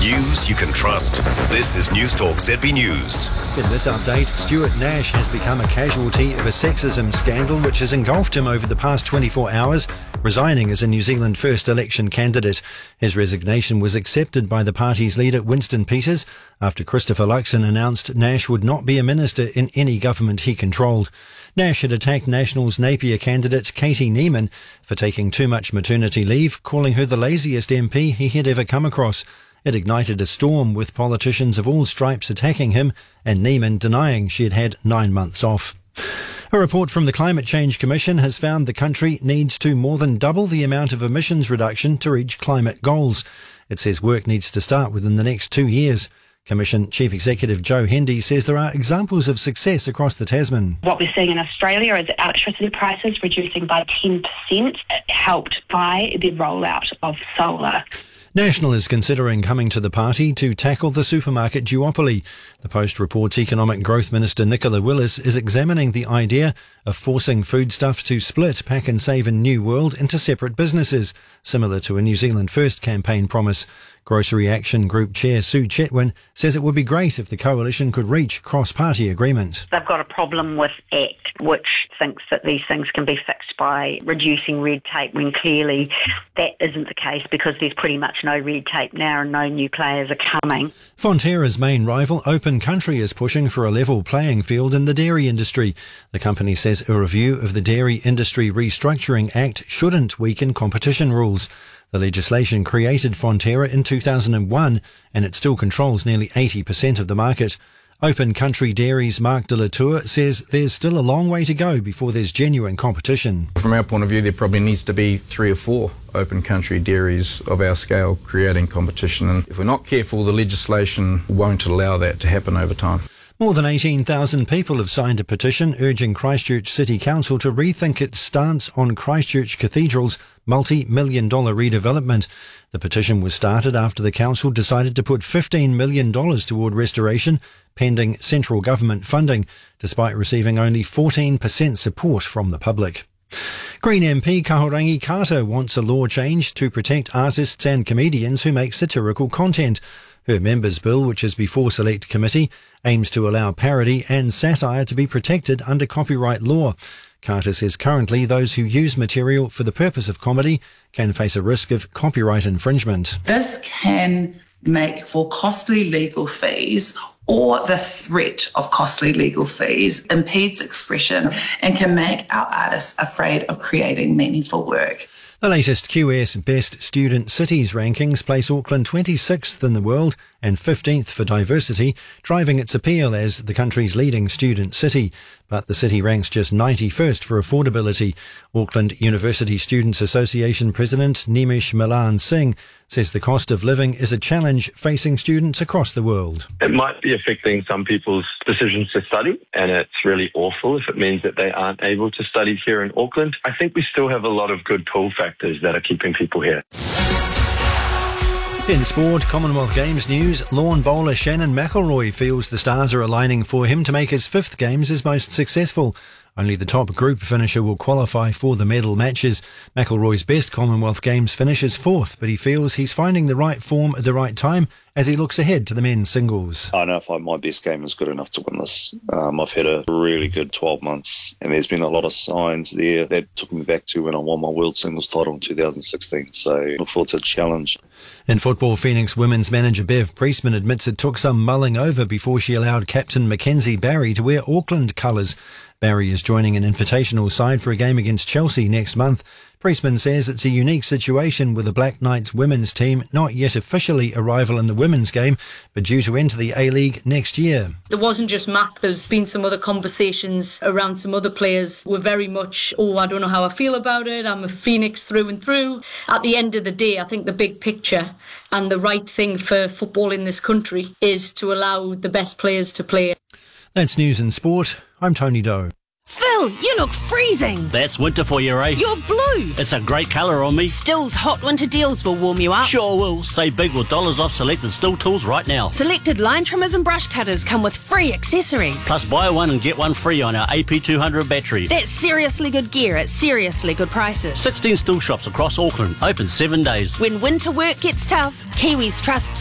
News you can trust. This is News Talk ZB News. In this update, Stuart Nash has become a casualty of a sexism scandal which has engulfed him over the past 24 hours, resigning as a New Zealand First election candidate. His resignation was accepted by the party's leader Winston Peters after Christopher Luxon announced Nash would not be a minister in any government he controlled. Nash had attacked National's Napier candidate Katie Neiman for taking too much maternity leave, calling her the laziest MP he had ever come across. It ignited a storm, with politicians of all stripes attacking him and Neiman denying she had had 9 months off. A report from the Climate Change Commission has found the country needs to more than double the amount of emissions reduction to reach climate goals. It says work needs to start within the next 2 years. Commission Chief Executive Joe Hendy says there are examples of success across the Tasman. What we're seeing in Australia is electricity prices reducing by 10%, helped by the rollout of solar. National is considering coming to the party to tackle the supermarket duopoly. The Post reports Economic Growth Minister Nicola Willis is examining the idea of forcing foodstuffs to split Pack and Save and New World into separate businesses, similar to a New Zealand First campaign promise. Grocery Action Group Chair Sue Chetwin says it would be great if the coalition could reach cross-party agreement. They've got a problem with ACT, which thinks that these things can be fixed by reducing red tape, when clearly that isn't the case, because there's pretty much no red tape now and no new players are coming. Fonterra's main rival, Open Country, is pushing for a level playing field in the dairy industry. The company says a review of the Dairy Industry Restructuring Act shouldn't weaken competition rules. The legislation created Fonterra in 2001 and it still controls nearly 80% of the market. Open Country Dairy's Mark de la Tour says there's still a long way to go before there's genuine competition. From our point of view, there probably needs to be 3 or 4 open country dairies of our scale creating competition, and if we're not careful, the legislation won't allow that to happen over time. More than 18,000 people have signed a petition urging Christchurch City Council to rethink its stance on Christchurch Cathedral's multi-million-dollar redevelopment. The petition was started after the council decided to put $15 million toward restoration, pending central government funding, despite receiving only 14% support from the public. Green MP Kahurangi Carter wants a law change to protect artists and comedians who make satirical content. Her members' bill, which is before Select Committee, aims to allow parody and satire to be protected under copyright law. Carter says currently those who use material for the purpose of comedy can face a risk of copyright infringement. This can make for costly legal fees, or the threat of costly legal fees impedes expression and can make our artists afraid of creating meaningful work. The latest QS Best Student Cities rankings place Auckland 26th in the world and 15th for diversity, driving its appeal as the country's leading student city. But the city ranks just 91st for affordability. Auckland University Students Association President Nimish Milan Singh says the cost of living is a challenge facing students across the world. It might be affecting some people's decisions to study, and it's really awful if it means that they aren't able to study here in Auckland. I think we still have a lot of good pull factors that are keeping people here. In sport, Commonwealth Games news, lawn bowler Shannon McElroy feels the stars are aligning for him to make his 5th Games his most successful. Only the top group finisher will qualify for the medal matches. McElroy's best Commonwealth Games finish is 4th, but he feels he's finding the right form at the right time as he looks ahead to the men's singles. I know if my best game is good enough to win this. I've had a really good 12 months, and there's been a lot of signs there that took me back to when I won my World Singles title in 2016, so look forward to the challenge. In football, Phoenix women's manager Bev Priestman admits it took some mulling over before she allowed captain Mackenzie Barry to wear Auckland colours. Barry is joining an invitational side for a game against Chelsea next month. Priestman says it's a unique situation with the Black Knights women's team not yet officially a rival in the women's game, but due to enter the A-League next year. There wasn't just Mac, there's been some other conversations around some other players. We're very much, I don't know how I feel about it, I'm a Phoenix through and through. At the end of the day, I think the big picture and the right thing for football in this country is to allow the best players to play. That's news and sport. I'm Tony Doe. Phil, you look freezing. That's winter for you, eh? You're blue. It's a great colour on me. Still's hot winter deals will warm you up. Sure will. Save big with dollars off selected Still tools right now. Selected line trimmers and brush cutters come with free accessories. Plus buy one and get one free on our AP200 battery. That's seriously good gear at seriously good prices. 16 Still shops across Auckland. Open 7 days. When winter work gets tough, Kiwis trust